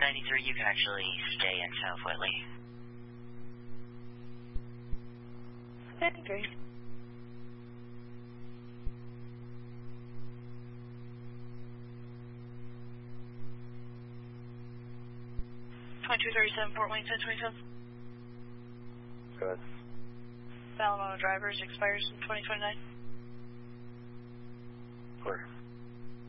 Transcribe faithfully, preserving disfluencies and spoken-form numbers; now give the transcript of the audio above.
ninety-three, you can actually stay in South Whitley. ninety-three. twenty-two thirty-seven, Fort Wayne, ten twenty-seven. Good. Alamo drivers expires in twenty twenty-nine.